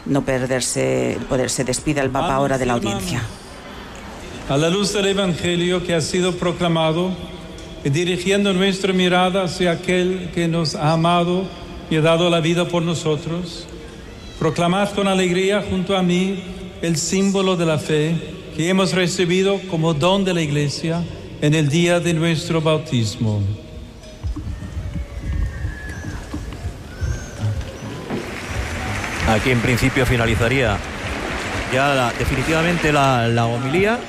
no perderse, se despida el Papa ahora de la audiencia. A la luz del Evangelio que ha sido proclamado, y dirigiendo nuestra mirada hacia aquel que nos ha amado y ha dado la vida por nosotros, proclamad con alegría junto a mí el símbolo de la fe que hemos recibido como don de la Iglesia en el día de nuestro bautismo. Aquí en principio finalizaría ya definitivamente la homilía.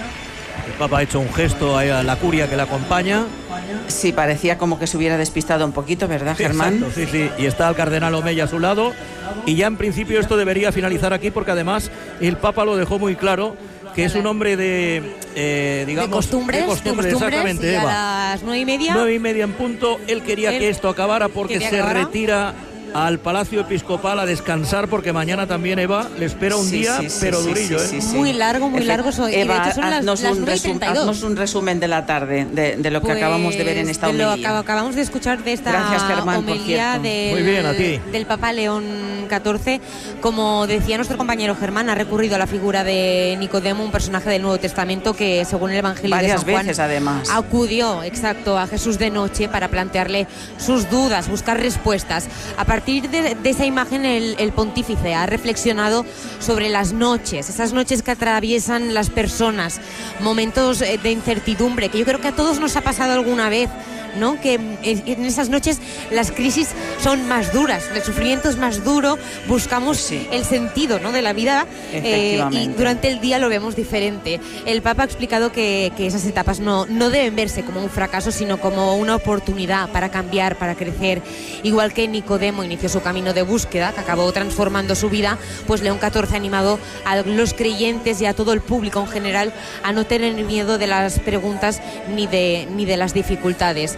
El Papa ha hecho un gesto a la curia que le acompaña. Sí, parecía como que se hubiera despistado un poquito, ¿verdad, Germán? Exacto, sí, sí. Y está el cardenal Omeya a su lado. Y ya en principio esto debería finalizar aquí, porque además el Papa lo dejó muy claro, que es un hombre digamos, de costumbres, exactamente, Eva. A las 9:30. 9:30 en punto. Él quería que esto acabara porque se retira al Palacio Episcopal a descansar, porque mañana también, Eva, le espera un día, pero durillo. Muy largo. Eva, y de hecho son las 9:32. Haznos un resumen de la tarde, de lo que acabamos de ver en esta homilía. Lo acabamos de escuchar de esta Gracias, Germán, homilía Muy bien, a ti. del Papa León XIV. Como decía nuestro compañero Germán, ha recurrido a la figura de Nicodemo, un personaje del Nuevo Testamento que, según el Evangelio de San Juan, varias veces además acudió, a Jesús de noche para plantearle sus dudas, buscar respuestas. A partir de esa imagen, el pontífice ha reflexionado sobre las noches, esas noches que atraviesan las personas, momentos de incertidumbre, que yo creo que a todos nos ha pasado alguna vez, ¿no? Que en esas noches las crisis son más duras, el sufrimiento es más duro, buscamos el sentido, ¿no?, de la vida, y durante el día lo vemos diferente. El Papa ha explicado que esas etapas no deben verse como un fracaso, sino como una oportunidad para cambiar, para crecer. Igual que Nicodemo inició su camino de búsqueda, que acabó transformando su vida, pues León XIV ha animado a los creyentes y a todo el público en general a no tener miedo de las preguntas ni de las dificultades.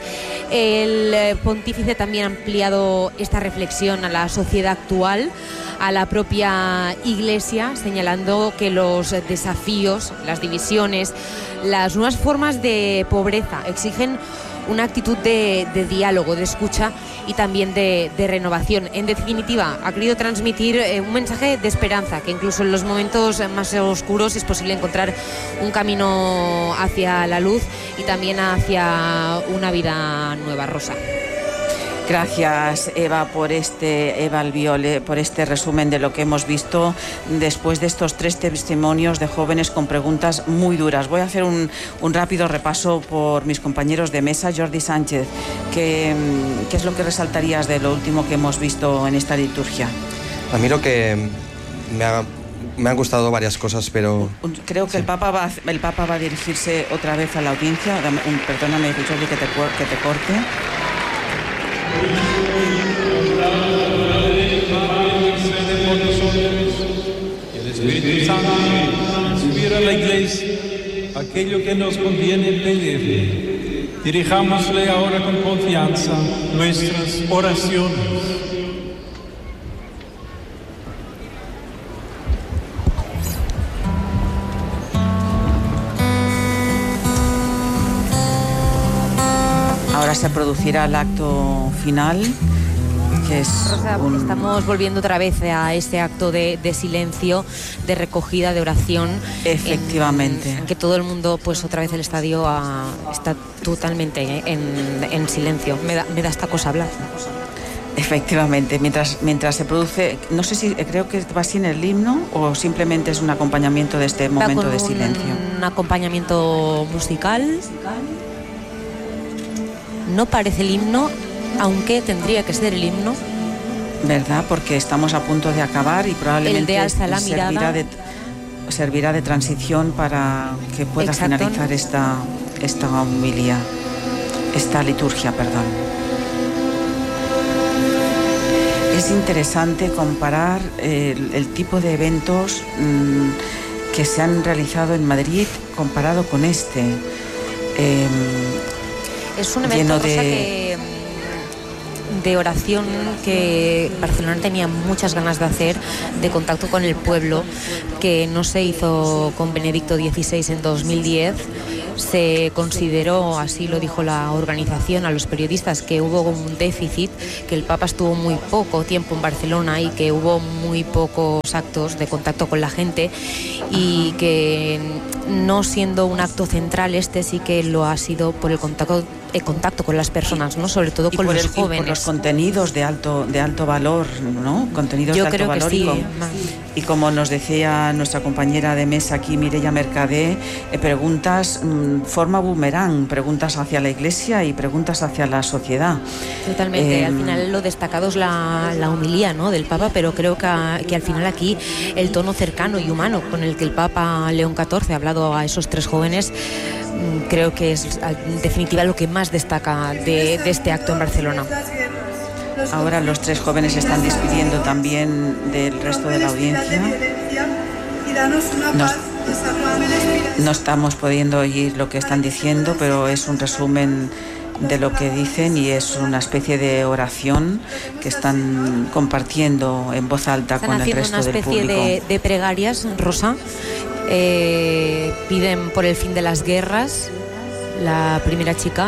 El pontífice también ha ampliado esta reflexión a la sociedad actual, a la propia Iglesia, señalando que los desafíos, las divisiones, las nuevas formas de pobreza exigen una actitud de diálogo, de escucha y también de renovación. En definitiva, ha querido transmitir un mensaje de esperanza, que incluso en los momentos más oscuros es posible encontrar un camino hacia la luz y también hacia una vida nueva. Rosa. Gracias, Eva, Eva Albiol, por este resumen de lo que hemos visto después de estos 3 testimonios de jóvenes con preguntas muy duras. Voy a hacer un rápido repaso por mis compañeros de mesa. Jordi Sánchez, ¿qué es lo que resaltarías de lo último que hemos visto en esta liturgia? A mí lo que me han gustado varias cosas, pero... Creo que el Papa va a dirigirse otra vez a la audiencia. Perdóname, Jordi, que te corte. El Espíritu Santo inspira a la Iglesia aquello que nos conviene pedirle. Dirijámosle ahora con confianza nuestras oraciones. Ahora se producirá el acto final, que es Rosa, estamos volviendo otra vez a este acto de silencio, de recogida, de oración. Efectivamente. En que todo el mundo, pues otra vez el estadio está totalmente en silencio. Me da esta cosa hablar. Efectivamente, mientras se produce, no sé si creo que va sin el himno o simplemente es un acompañamiento de este momento de silencio. Un acompañamiento musical. No parece el himno, aunque tendría que ser el himno. ¿Verdad? Porque estamos a punto de acabar y probablemente el de alza la mirada servirá de transición para que pueda finalizar esta homilía, esta liturgia, perdón. Es interesante comparar el tipo de eventos que se han realizado en Madrid comparado con este. Es un evento de oración que Barcelona tenía muchas ganas de hacer, de contacto con el pueblo, que no se hizo con Benedicto XVI en 2010, se consideró, así lo dijo la organización a los periodistas, que hubo un déficit, que el Papa estuvo muy poco tiempo en Barcelona y que hubo muy pocos actos de contacto con la gente, y que no siendo un acto central, este sí que lo ha sido por el contacto con las personas, ¿no? Sobre todo con los jóvenes. Y por los contenidos de alto valor, ¿no? Contenidos Yo de alto creo valor. Que sí. Y como nos decía nuestra compañera de mesa aquí, Mireia Mercadé, preguntas forma boomerang, preguntas hacia la Iglesia y preguntas hacia la sociedad. Totalmente. Al final lo destacado es la homilía, ¿no?, del Papa, pero creo que al final aquí el tono cercano y humano con el que el Papa León XIV ha hablado a esos 3 jóvenes, creo que es en definitiva lo que más destaca de este acto en Barcelona. Ahora los 3 jóvenes se están despidiendo también del resto de la audiencia. No estamos pudiendo oír lo que están diciendo, pero es un resumen de lo que dicen y es una especie de oración que están compartiendo en voz alta con el resto del público. Están haciendo una especie de plegarias, Rosa. Piden por el fin de las guerras, la primera chica,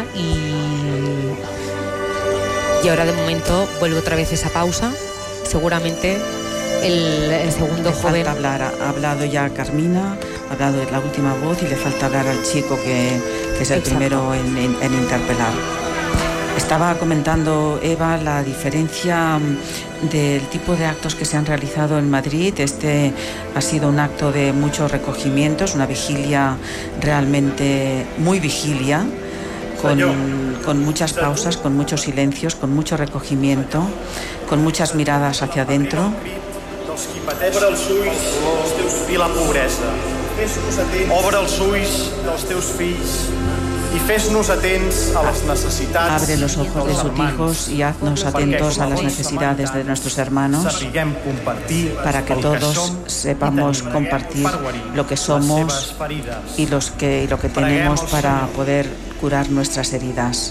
y ahora de momento vuelve otra vez esa pausa. Seguramente el segundo joven. Ha hablado ya Carmina, ha hablado la última voz y le falta hablar al chico que es el primero en interpelar. Estaba comentando Eva la diferencia del tipo de actos que se han realizado en Madrid. Este ha sido un acto de muchos recogimientos, una vigilia realmente muy vigilia, con muchas pausas, con muchos silencios, con mucho recogimiento, con muchas miradas hacia adentro. Obre els ulls dels teus fills la pobresa. Obre els ulls dels teus fills y fes-nos atentos a las necesidades. Abre los ojos de sus hijos y haznos atentos a las necesidades de nuestros hermanos, para que todos sepamos compartir lo que somos y lo que tenemos para poder curar nuestras heridas.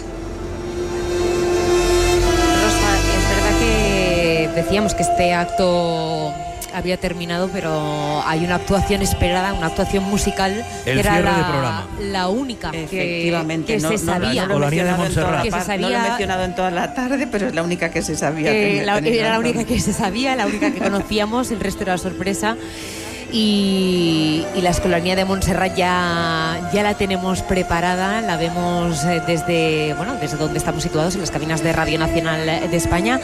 Rosa, es verdad que decíamos que este acto había terminado, pero hay una actuación esperada, una actuación musical, el que era cierre de programa. La única efectivamente, que se sabía. No lo he mencionado en toda la tarde, pero es la única que se sabía. Era la única que se sabía, la única que conocíamos, el resto era sorpresa. Y la Escolanía de Montserrat ya la tenemos preparada, la vemos desde donde estamos situados, en las cabinas de Radio Nacional de España.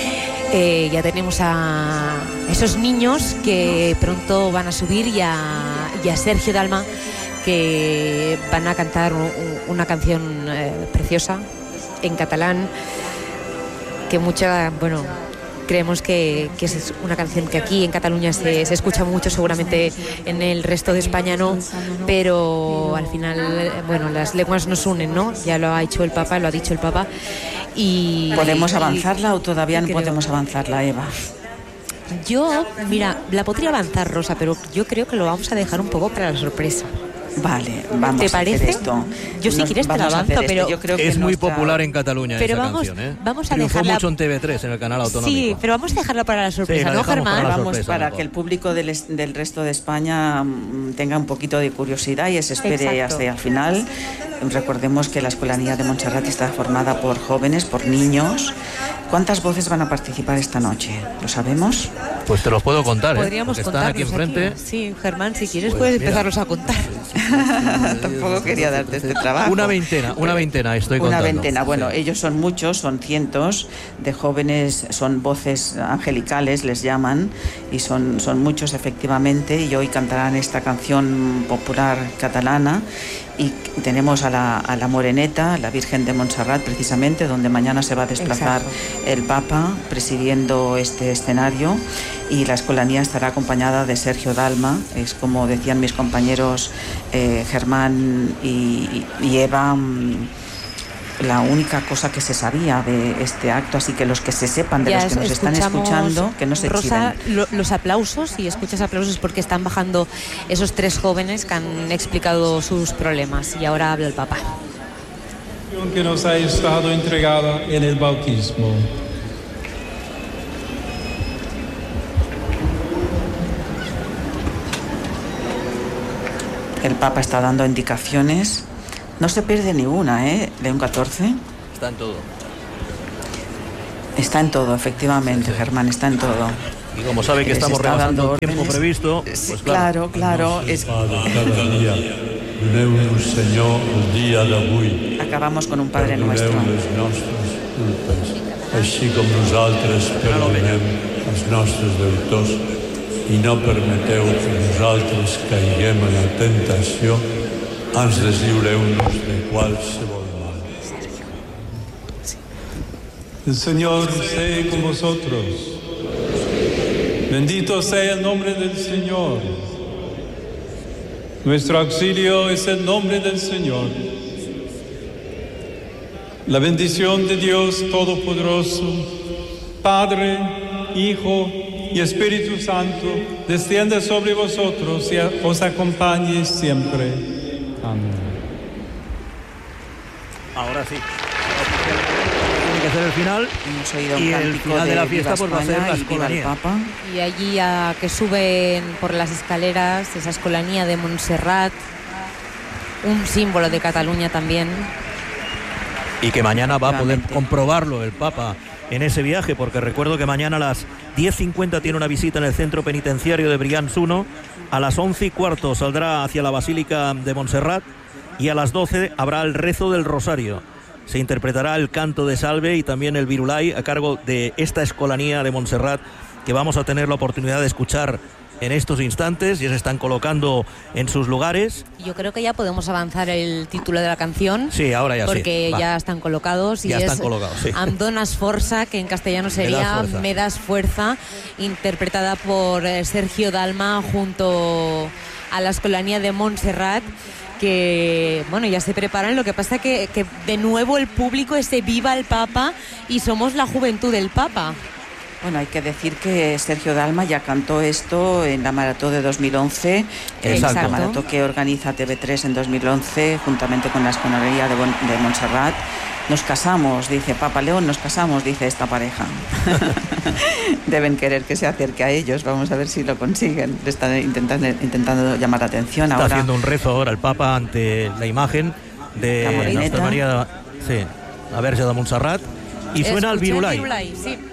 Ya tenemos a esos niños que pronto van a subir y a Sergio Dalma, que van a cantar una canción preciosa en catalán, que creemos que es una canción que aquí en Cataluña se escucha mucho, seguramente en el resto de España no, pero al final, las lenguas nos unen, ¿no? Ya lo ha dicho el Papa. ¿Podemos avanzarla o todavía no podemos avanzarla, Eva? Yo, mira, la podría avanzar, Rosa, pero yo creo que lo vamos a dejar un poco para la sorpresa. Vale, vamos ¿Te parece? a hacer esto. Yo si quieres te la avanzo, pero yo creo que es muy popular en Cataluña esa canción, ¿eh? Vamos a triunfó dejarla mucho en TV3, en el canal autonómico. Sí, pero vamos a dejarla para la sorpresa, ¿no, Germán? Vamos para que el público del resto de España tenga un poquito de curiosidad y se espere hasta el final. Recordemos que la Escolanía de Montserrat está formada por jóvenes, por niños. ¿Cuántas voces van a participar esta noche? ¿Lo sabemos? Pues te los puedo contar, Podríamos porque están aquí enfrente. Aquí. Sí, Germán, si quieres puedes empezarlos a contar. Tampoco quería darte este trabajo. Una veintena estoy contando. Una veintena, bueno, ellos son muchos, son cientos de jóvenes, son voces angelicales, les llaman, y son muchos efectivamente, y hoy cantarán esta canción popular catalana. Y tenemos a la Moreneta, la Virgen de Montserrat, precisamente, donde mañana se va a desplazar el Papa presidiendo este escenario, y la Escolanía estará acompañada de Sergio Dalma. Es, como decían mis compañeros Germán y Eva, la única cosa que se sabía de este acto, así que los que se sepan, de los que nos están escuchando, que no se Rosa, los aplausos, y escuchas aplausos porque están bajando esos 3 jóvenes que han explicado sus problemas, y ahora habla el Papa. Que nos ha estado entregada en el bautismo. El Papa está dando indicaciones No se pierde ni una, León XIV. Está en todo. Está en todo, efectivamente, Germán, está en todo. Y como sabe que estamos rebasando el tiempo previsto, pues claro. Doneu-nos, Senyor, el dia d'avui. Acabamos con un Padre Nuestro. Perdoneu les nostres culpes, així com nosaltres perdonem els nostres deutors, i no permeteu que nosaltres caiguem en la tentació, ans lliureu-nos de qualsevol mal. El Señor esté con vosotros. Bendito sea el nombre del Señor. Nuestro auxilio es el nombre del Señor. La bendición de Dios Todopoderoso, Padre, Hijo y Espíritu Santo, descienda sobre vosotros y os acompañe siempre. Amén. Ahora sí. Tiene que ser el final. Hemos oído un y el cántico final de la fiesta Viva pues va a ser España la y Viva el escolanía. Papa. Y allí que suben por las escaleras esa escolanía de Montserrat, un símbolo de Cataluña también. Y que mañana va a poder comprobarlo el Papa en ese viaje, porque recuerdo que mañana a las 10:50 tiene una visita en el centro penitenciario de Brians 1, a las 11:15 saldrá hacia la Basílica de Montserrat y a las 12 habrá el rezo del Rosario. Se interpretará el canto de Salve y también el Virulai a cargo de esta escolanía de Montserrat, que vamos a tener la oportunidad de escuchar en estos instantes. Ya se están colocando en sus lugares. Yo creo que ya podemos avanzar el título de la canción. Sí, ahora ya porque sí. ya están colocados. Ya y están es colocados, sí. Am donas forza, que en castellano sería Me das fuerza, interpretada por Sergio Dalma junto a la escolanía de Montserrat, que bueno, ya se preparan. Lo que pasa que de nuevo el público viva el Papa y somos la juventud del Papa. Bueno, hay que decir que Sergio Dalma ya cantó esto en la maratón de 2011, la maratón que organiza TV3 en 2011, juntamente con la escolanía de Montserrat. Nos casamos, dice Papa León, nos casamos, dice esta pareja. Deben querer que se acerque a ellos, vamos a ver si lo consiguen. Le están intentando llamar la atención. Está ahora haciendo un rezo ahora el Papa ante la imagen de Nuestra María, la Verge de Montserrat, y suena el Virulai. Sí.